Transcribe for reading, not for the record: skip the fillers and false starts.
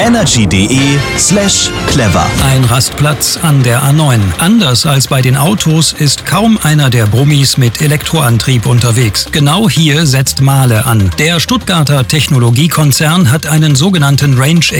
energy.de/clever. Ein Rastplatz an der A9. Anders als bei den Autos ist kaum einer der Brummis mit Elektroantrieb unterwegs. Genau hier setzt Mahle an. Der Stuttgarter Technologiekonzern hat einen sogenannten Range